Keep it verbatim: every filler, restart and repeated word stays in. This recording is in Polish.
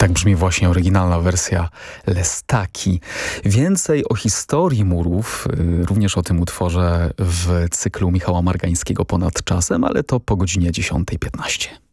Tak brzmi właśnie oryginalna wersja Lestaki. Więcej o historii murów, y, również o tym utworze w cyklu Michała Margańskiego Ponad czasem, ale to po godzinie dziesiątej piętnaście.